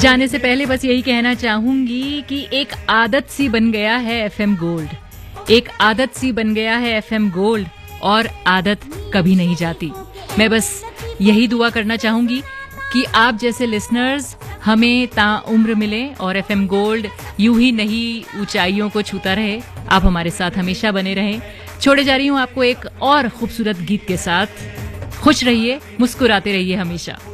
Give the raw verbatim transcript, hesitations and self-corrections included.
जाने से पहले बस यही कहना चाहूंगी कि एक आदत सी बन गया है एफएम गोल्ड, एक आदत सी बन गया है एफएम गोल्ड, और आदत कभी नहीं जाती। मैं बस यही दुआ करना चाहूंगी कि आप जैसे लिसनर्स हमें ताउम्र मिले और एफएम गोल्ड यूं ही नई ऊंचाइयों को छूता रहे। आप हमारे साथ हमेशा बने रहें। छोड़े जा रही हूं आपको एक और खूबसूरत गीत के साथ। खुश रहिए, मुस्कुराते रहिए हमेशा।